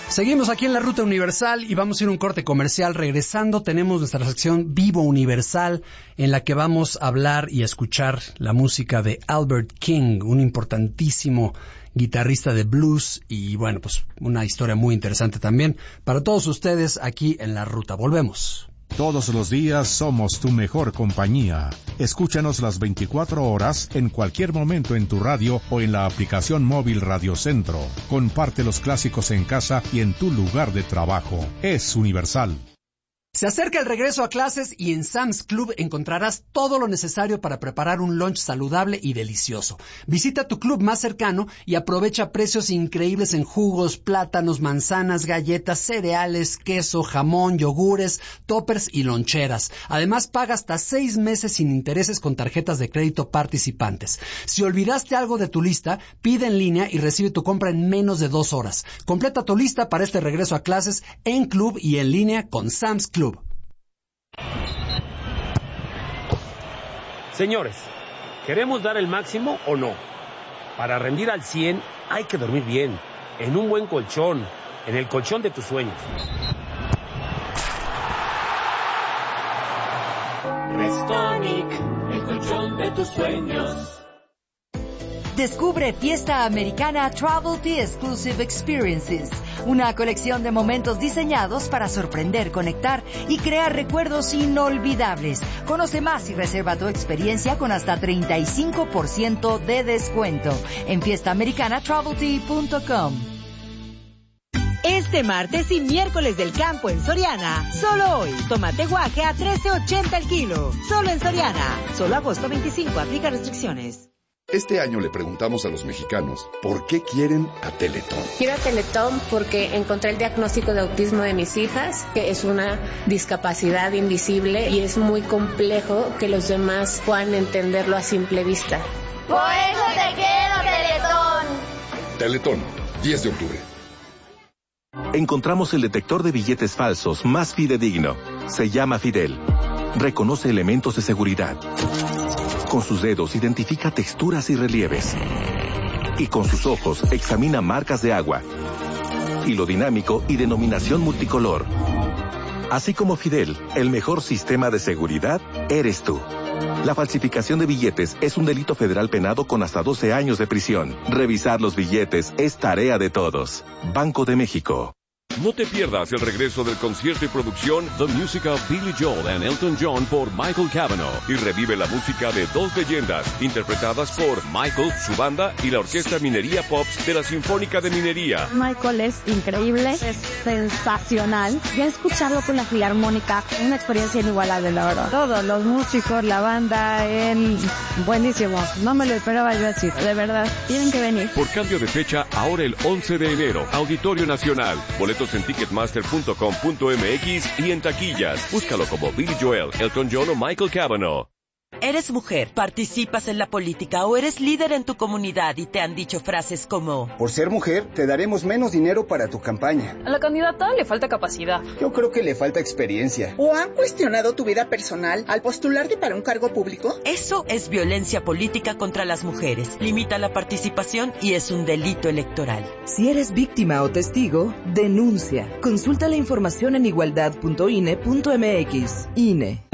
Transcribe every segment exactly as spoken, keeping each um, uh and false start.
Seguimos aquí en la Ruta Universal y vamos a ir a un corte comercial. Regresando tenemos nuestra sección Vivo Universal, en la que vamos a hablar y a escuchar la música de Albert King, un importantísimo guitarrista de blues, y bueno, pues una historia muy interesante también para todos ustedes aquí en la Ruta. Volvemos. Todos los días somos tu mejor compañía. Escúchanos las veinticuatro horas en cualquier momento en tu radio o en la aplicación móvil Radio Centro. Comparte los clásicos en casa y en tu lugar de trabajo. Es Universal. Se acerca el regreso a clases y en Sam's Club encontrarás todo lo necesario para preparar un lunch saludable y delicioso. Visita tu club más cercano y aprovecha precios increíbles en jugos, plátanos, manzanas, galletas, cereales, queso, jamón, yogures, toppers y loncheras. Además, paga hasta seis meses sin intereses con tarjetas de crédito participantes. Si olvidaste algo de tu lista, pide en línea y recibe tu compra en menos de dos horas. Completa tu lista para este regreso a clases en club y en línea con Sam's Club. Señores, ¿queremos dar el máximo o no? Para rendir al cien hay que dormir bien, en un buen colchón, en el colchón de tus sueños. Restonic, el colchón de tus sueños. Descubre Fiesta Americana Travel Tea Exclusive Experiences, una colección de momentos diseñados para sorprender, conectar y crear recuerdos inolvidables. Conoce más y reserva tu experiencia con hasta treinta y cinco por ciento de descuento en fiesta americana travel tea punto com. Este martes y miércoles del campo en Soriana, solo hoy, tomate guaje a trece ochenta el kilo, solo en Soriana, solo agosto veinticinco, aplica restricciones. Este año le preguntamos a los mexicanos por qué quieren a Teletón. Quiero a Teletón porque encontré el diagnóstico de autismo de mis hijas, que es una discapacidad invisible y es muy complejo que los demás puedan entenderlo a simple vista. ¡Por eso te quiero, Teletón! Teletón, diez de octubre. Encontramos el detector de billetes falsos más fidedigno. Se llama Fidel. Reconoce elementos de seguridad. Con sus dedos identifica texturas y relieves. Y con sus ojos examina marcas de agua. Hilo dinámico y denominación multicolor. Así como Fidel, el mejor sistema de seguridad eres tú. La falsificación de billetes es un delito federal penado con hasta doce años de prisión. Revisar los billetes es tarea de todos. Banco de México. No te pierdas el regreso del concierto y producción The Music of Billy Joel and Elton John por Michael Cavanaugh y revive la música de dos leyendas interpretadas por Michael, su banda y la Orquesta Minería Pops de la Sinfónica de Minería. Michael es increíble, es sensacional. Ya escucharlo con la Filarmónica, una experiencia inigualable, la verdad. Todos los músicos, la banda, él, buenísimo. No me lo esperaba yo así, de verdad. Tienen que venir. Por cambio de fecha, ahora el once de enero, Auditorio Nacional. Boletos en ticketmaster punto com punto m x y en taquillas. Búscalo como Billy Joel, Elton John o Michael Cavanaugh. ¿Eres mujer, participas en la política o eres líder en tu comunidad y te han dicho frases como: por ser mujer, te daremos menos dinero para tu campaña? A la candidata le falta capacidad. Yo creo que le falta experiencia. ¿O han cuestionado tu vida personal al postularte para un cargo público? Eso es violencia política contra las mujeres. Limita la participación y es un delito electoral. Si eres víctima o testigo, denuncia. Consulta la información en igualdad punto i n e punto m x. I N E.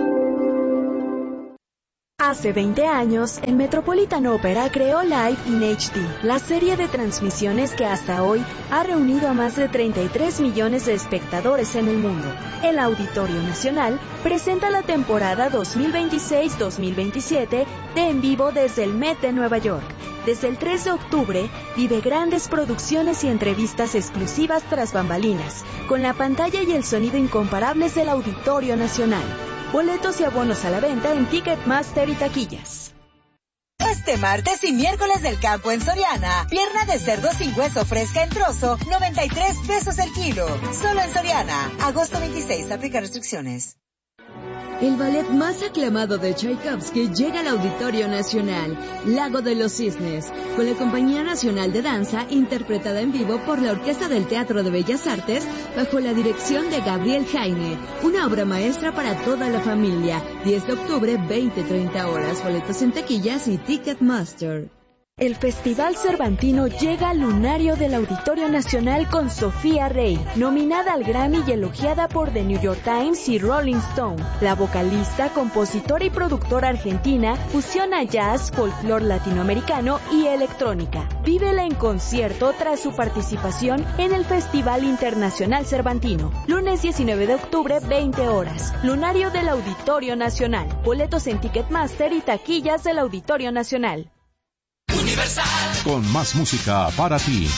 Hace veinte años, el Metropolitan Opera creó Live in H D, la serie de transmisiones que hasta hoy ha reunido a más de treinta y tres millones de espectadores en el mundo. El Auditorio Nacional presenta la temporada dos mil veintiséis dos mil veintisiete de En Vivo desde el Met de Nueva York. Desde el tres de octubre, vive grandes producciones y entrevistas exclusivas tras bambalinas, con la pantalla y el sonido incomparables del Auditorio Nacional. Boletos y abonos a la venta en Ticketmaster y taquillas. Este martes y miércoles del campo en Soriana, pierna de cerdo sin hueso fresca en trozo, noventa y tres pesos el kilo. Solo en Soriana. Agosto veintiséis, aplica restricciones. El ballet más aclamado de Tchaikovsky llega al Auditorio Nacional, Lago de los Cisnes, con la Compañía Nacional de Danza, interpretada en vivo por la Orquesta del Teatro de Bellas Artes, bajo la dirección de Gabriel Jaime. Una obra maestra para toda la familia. diez de octubre, veinte a treinta horas. Boletos en taquillas y Ticketmaster. El Festival Cervantino llega al lunario del Auditorio Nacional con Sofía Rey, nominada al Grammy y elogiada por The New York Times y Rolling Stone. La vocalista, compositora y productora argentina fusiona jazz, folclore latinoamericano y electrónica. Vívela en concierto tras su participación en el Festival Internacional Cervantino. Lunes diecinueve de octubre, veinte horas. Lunario del Auditorio Nacional. Boletos en Ticketmaster y taquillas del Auditorio Nacional. Universal. Con más música para ti.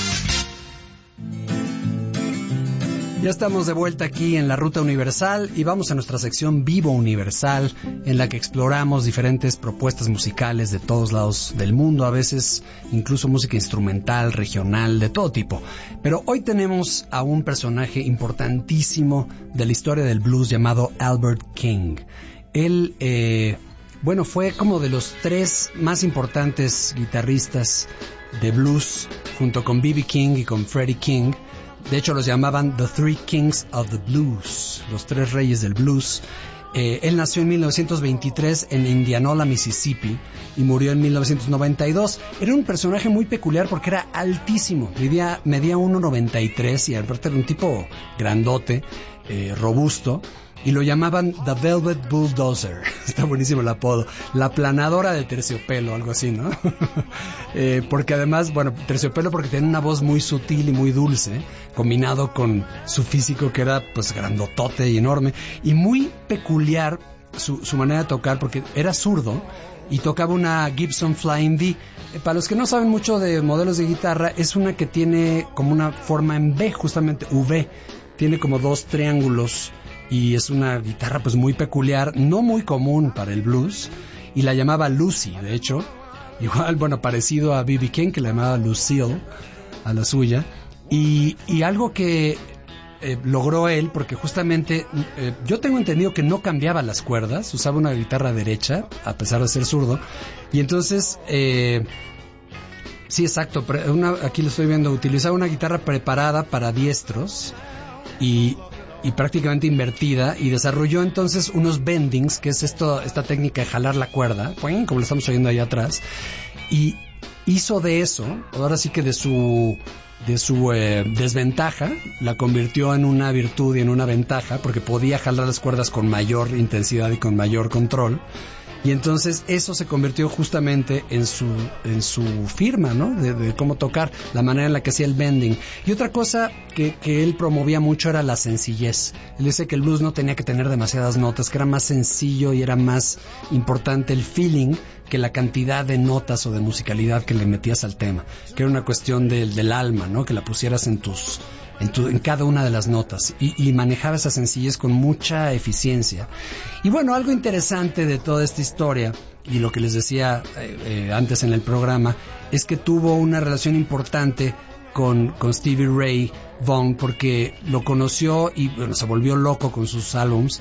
Ya estamos de vuelta aquí en la Ruta Universal y vamos a nuestra sección Vivo Universal, en la que exploramos diferentes propuestas musicales de todos lados del mundo, a veces incluso música instrumental, regional, de todo tipo. Pero hoy tenemos a un personaje importantísimo de la historia del blues llamado Albert King. Él, eh, bueno, fue como de los tres más importantes guitarristas de blues, junto con B B King y con Freddie King. De hecho, los llamaban The Three Kings of the Blues, los tres reyes del blues. Eh, él nació en mil novecientos veintitrés en Indianola, Mississippi, y murió en mil novecientos noventa y dos. Era un personaje muy peculiar porque era altísimo, medía, medía uno noventa y tres y aparte era un tipo grandote, eh, robusto. Y lo llamaban The Velvet Bulldozer. Está buenísimo el apodo. La planadora de terciopelo, algo así, ¿no? eh, porque además, bueno, terciopelo porque tenía una voz muy sutil y muy dulce, combinado con su físico que era pues grandotote y enorme. Y muy peculiar su, su manera de tocar porque era zurdo y tocaba una Gibson Flying V. Eh, para los que no saben mucho de modelos de guitarra, es una que tiene como una forma en V, justamente V. Tiene como dos triángulos. Y es una guitarra pues muy peculiar, no muy común para el blues, y la llamaba Lucy, de hecho, igual, bueno, parecido a B B King, que la llamaba Lucille, a la suya, y, y algo que eh, logró él, porque justamente eh, yo tengo entendido que no cambiaba las cuerdas, usaba una guitarra derecha, a pesar de ser zurdo, y entonces... Eh, sí, exacto, una, aquí lo estoy viendo, utilizaba una guitarra preparada para diestros, y... y prácticamente invertida, y desarrolló entonces unos bendings, que es esto, esta técnica de jalar la cuerda, como lo estamos oyendo ahí atrás, y hizo de eso, ahora sí que de su de su eh, desventaja, la convirtió en una virtud y en una ventaja, porque podía jalar las cuerdas con mayor intensidad y con mayor control. Y entonces eso se convirtió justamente en su en su firma, ¿no? De, de cómo tocar, la manera en la que hacía el bending. Y otra cosa que, que él promovía mucho era la sencillez. Él dice que el blues no tenía que tener demasiadas notas, que era más sencillo y era más importante el feeling que la cantidad de notas o de musicalidad que le metías al tema. Que era una cuestión del, del alma, ¿no? Que la pusieras en tus... En, tu, en cada una de las notas y, y manejaba esa sencillez con mucha eficiencia. Y bueno, algo interesante de toda esta historia y lo que les decía eh, eh, antes en el programa es que tuvo una relación importante con, con Stevie Ray Vaughan, porque lo conoció y bueno, se volvió loco con sus álbums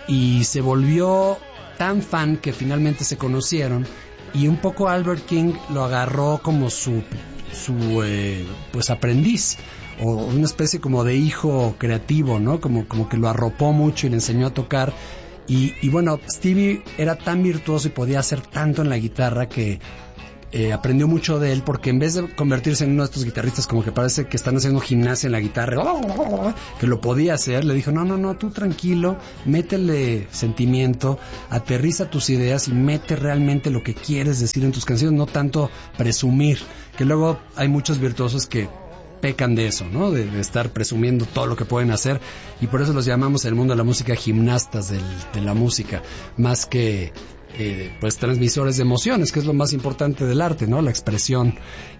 y se volvió tan fan que finalmente se conocieron, y un poco Albert King lo agarró como su, su eh, pues aprendiz, o una especie como de hijo creativo, ¿no? Como, como que lo arropó mucho y le enseñó a tocar. Y, y bueno, Stevie era tan virtuoso y podía hacer tanto en la guitarra que eh, aprendió mucho de él, porque en vez de convertirse en uno de estos guitarristas como que parece que están haciendo gimnasia en la guitarra, que lo podía hacer, le dijo, no, no, no, tú tranquilo, métele sentimiento, aterriza tus ideas y mete realmente lo que quieres decir en tus canciones, no tanto presumir, que luego hay muchos virtuosos que pecan de eso, ¿no? De, de estar presumiendo todo lo que pueden hacer, y por eso los llamamos en el mundo de la música gimnastas del, de la música, más que eh, pues transmisores de emociones, que es lo más importante del arte, ¿no? La expresión.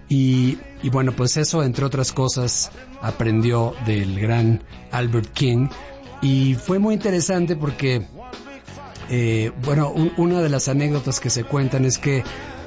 Y, y bueno, pues eso, entre otras cosas, aprendió del gran Albert King, y fue muy interesante porque eh, bueno, un, una de las anécdotas que se cuentan es que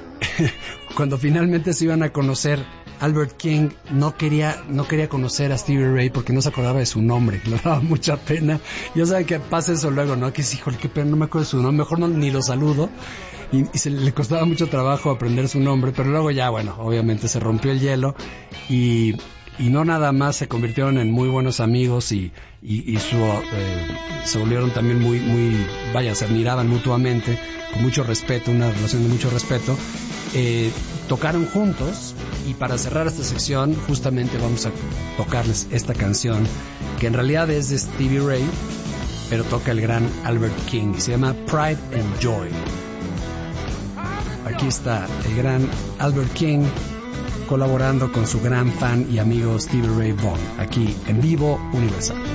cuando finalmente se iban a conocer, Albert King no quería no quería conocer a Stevie Ray porque no se acordaba de su nombre, le daba mucha pena. Ya saben que pasa eso luego, ¿no? Que sí, híjole, qué pena, no me acuerdo de su nombre, mejor no, ni lo saludo. Y, y se le costaba mucho trabajo aprender su nombre, pero luego ya, bueno, obviamente se rompió el hielo y, y no nada más se convirtieron en muy buenos amigos y, y, y su, eh, se volvieron también muy, muy, vaya, se admiraban mutuamente, con mucho respeto, una relación de mucho respeto. Eh, tocaron juntos, y para cerrar esta sección justamente vamos a tocarles esta canción que en realidad es de Stevie Ray, pero toca el gran Albert King y se llama Pride and Joy. Aquí está el gran Albert King colaborando con su gran fan y amigo Stevie Ray Vaughan, aquí en Vivo Universal.